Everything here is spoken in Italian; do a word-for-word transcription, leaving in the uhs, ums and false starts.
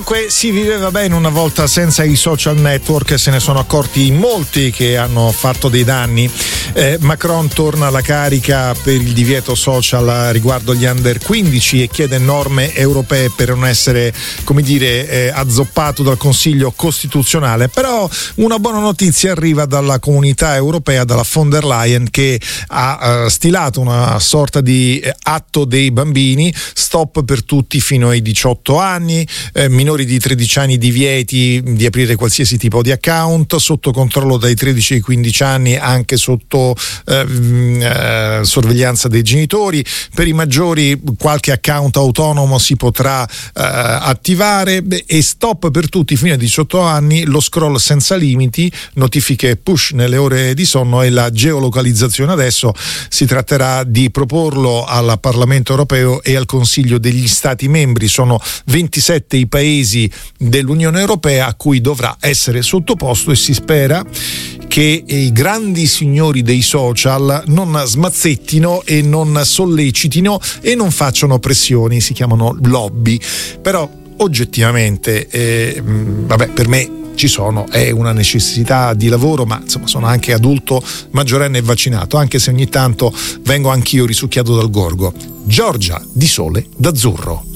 Comunque si viveva bene una volta senza i social network, se ne sono accorti in molti che hanno fatto dei danni. Eh, Macron torna alla carica per il divieto social riguardo gli under quindici e chiede norme europee per non essere, come dire, eh, azzoppato dal Consiglio Costituzionale. Però una buona notizia arriva dalla Comunità Europea, dalla von der Leyen, che ha eh, stilato una sorta di eh, atto dei bambini, stop per tutti fino ai diciotto anni, eh, minori di tredici anni divieti di aprire qualsiasi tipo di account, sotto controllo dai tredici ai quindici anni anche sotto eh, eh, sorveglianza dei genitori. Per i maggiori qualche account autonomo si potrà eh, attivare, e stop per tutti fino ai diciotto anni, lo scroll senza limiti, notifiche push nelle ore di sonno e la geolocalizzazione. Adesso si tratterà di proporlo al Parlamento europeo e al Consiglio degli Stati membri. Sono ventisette i paesi dell'Unione Europea a cui dovrà essere sottoposto, e si spera che i grandi signori dei social non smazzettino e non sollecitino e non facciano pressioni, si chiamano lobby. Però oggettivamente eh, vabbè, per me ci sono, è una necessità di lavoro, ma insomma sono anche adulto, maggiorenne e vaccinato, anche se ogni tanto vengo anch'io risucchiato dal gorgo. Giorgia di Sole d'Azzurro.